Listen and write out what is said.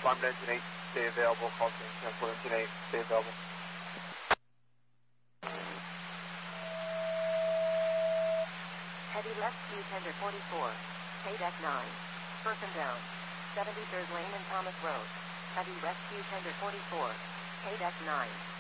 Alarmed engine 8, stay available. Call change cancel. Engine 8, stay available. Heavy left Q tender 44. K-Deck 9. First and down. 73rd lane and Thomas Road. Heavy west Q tender 44. K-Deck 9.